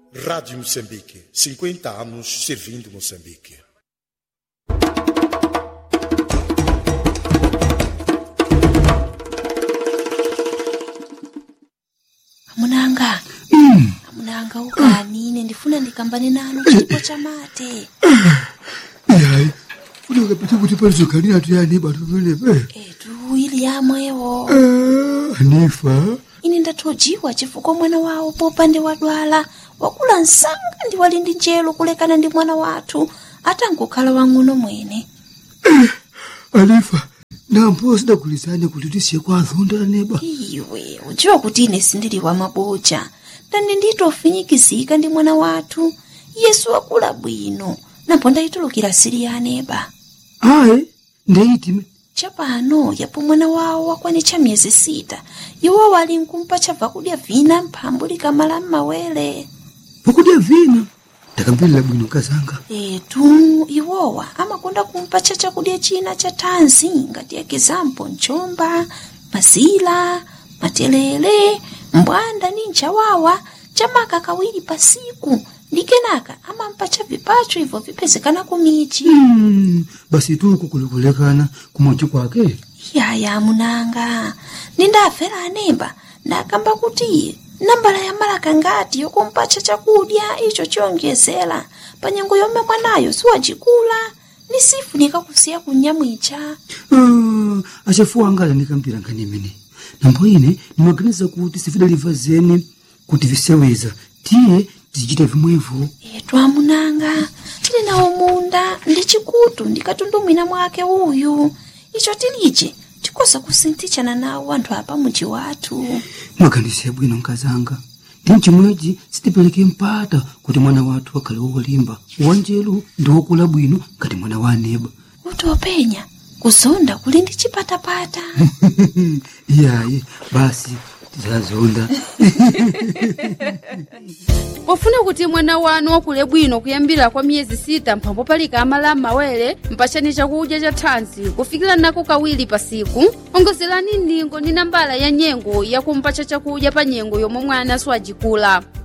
Rádio Moçambique, 50 anos servindo Moçambique. Amunanga ukanine ndifuna ndikambane nanu chipo cha mate. Yayi, funeka pete kuti palizokhalira tuyani batu pene. Etu ili yamwewo. Hanifa. Ine ndathojiwa chifukwa mwana wawo popande wadwala wakula nsanga ndi wali ndi njelo kulekana ndi mwana wathu atangokhala wang'ono mwene. Hanifa, nampo sidagulizane kuti tisiye kwa azonda neba. Iwe udziwa kuti ine sindili wa maboja ndani nditofinyikizika ndi mwana wathu Yesu wakula bwino napo ndayitulukira siri ya aneba. Ayi, ndeyitime. Chapano yapo mwana wawo wakwanitcha miyezi 6 iwo wali nkumpa chabva kudya vina mphambu likamala m'mawere. Vakudya vina? Ndakambirira bwino kazanga. Etu iwowa amakonda kumpa chakudya china cha thanzi ngati ekizampo nchomba, mazila, matelele, mbwanda ni nchawawa chamaka kawiri pasiku. Ndi kenaka amampa vipacho hivyo vipezekana kumichi. Basi tu kukulekana kumochi kwake. Yaya munanga, nindafera anemba nakamba kuti nambala ya malaka ngati yokumpacha chakudya icho chongezela panyengo yomwe mwanayo siwajikula nisifunika kusiya kunyamwicha. Achafuwa angala nikambira nkanimene. Nambo ine nimaganiza kuti sifidaliva zene kuti viseweza tiye tichita vimwevo. Etu amunanga, tili nawo munda ndi chikutu ndikatundumwina mwake uyu. Icho tilije tikosa kusintichana nawo anthu apa muji wathu. Maganize bwino nkazanga. Ndi chimwechi sitipeleke mpata kuti mwana wathu akhale wolimba wanjelu ndi wokula bwino ngati mwana wa aneba. Utopenya kuzonda kuli ndi chipatapata. Iyayi basi tizazonda. Pofuna kuti mwana wanu wakule bwino kuyambira kwa miyezi 6 mphambo palika amala m'mawere mpachani chakudya cha thanzi kufikira nako kawiri pasiku. Ongozerani ningo ndi nambala ya nyengo yakumpacha chakudya pa nyengo yomwe mwana siwajikula.